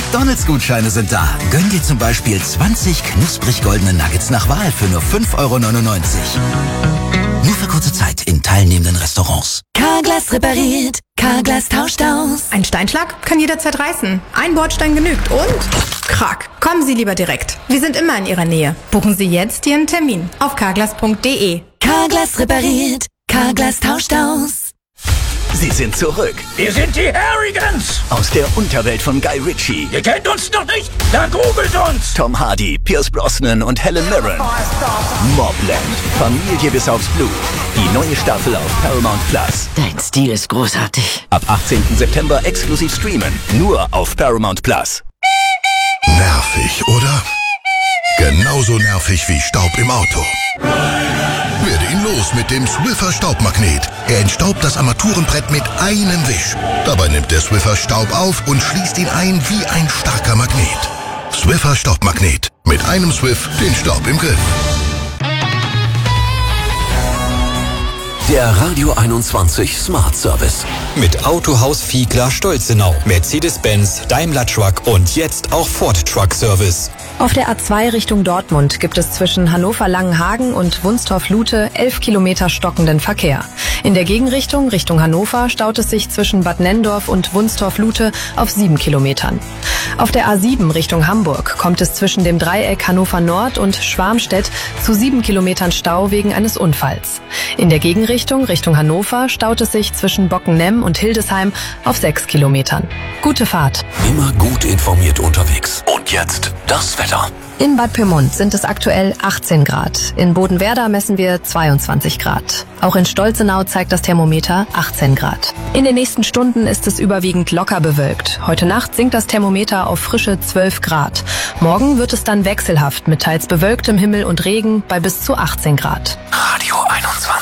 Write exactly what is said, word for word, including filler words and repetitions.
McDonalds-Gutscheine sind da. Gönn dir zum Beispiel zwanzig knusprig goldene Nuggets nach Wahl für nur fünf Euro neunundneunzig. Nur für kurze Zeit in teilnehmenden Restaurants. Carglass repariert, Carglass tauscht aus. Ein Steinschlag kann jederzeit reißen. Ein Bordstein genügt und krack. Kommen Sie lieber direkt. Wir sind immer in Ihrer Nähe. Buchen Sie jetzt Ihren Termin auf carglass punkt de. Carglass repariert, Carglass tauscht aus. Sie sind zurück. Wir sind die Harrigans. Aus der Unterwelt von Guy Ritchie. Ihr kennt uns noch nicht? Dann googelt uns. Tom Hardy, Pierce Brosnan und Helen Mirren. Mobland. Familie bis aufs Blut. Die neue Staffel auf Paramount Plus. Dein Stil ist großartig. Ab achtzehnten September exklusiv streamen. Nur auf Paramount Plus. Nervig, oder? Genauso nervig wie Staub im Auto. Werde ihn los mit dem Swiffer Staubmagnet. Er entstaubt das Armaturenbrett mit einem Wisch. Dabei nimmt der Swiffer Staub auf und schließt ihn ein wie ein starker Magnet. Swiffer Staubmagnet. Mit einem Swiff den Staub im Griff. Der Radio einundzwanzig Smart Service. Mit Autohaus Fiegler Stolzenau, Mercedes-Benz, Daimler Truck und jetzt auch Ford Truck Service. Auf der A zwei Richtung Dortmund gibt es zwischen Hannover-Langenhagen und Wunstorf-Lute elf Kilometer stockenden Verkehr. In der Gegenrichtung Richtung Hannover staut es sich zwischen Bad Nenndorf und Wunstorf-Lute auf sieben Kilometern. Auf der A sieben Richtung Hamburg kommt es zwischen dem Dreieck Hannover Nord und Schwarmstedt zu sieben Kilometern Stau wegen eines Unfalls. In der Gegenrichtung Richtung Hannover staut es sich zwischen Bockennemm und Hildesheim auf sechs Kilometern. Gute Fahrt. Immer gut informiert unterwegs. Und jetzt das Wetter. In Bad Pyrmont sind es aktuell achtzehn Grad. In Bodenwerder messen wir zweiundzwanzig Grad. Auch in Stolzenau zeigt das Thermometer achtzehn Grad. In den nächsten Stunden ist es überwiegend locker bewölkt. Heute Nacht sinkt das Thermometer auf frische zwölf Grad. Morgen wird es dann wechselhaft mit teils bewölktem Himmel und Regen bei bis zu achtzehn Grad. Radio einundzwanzig.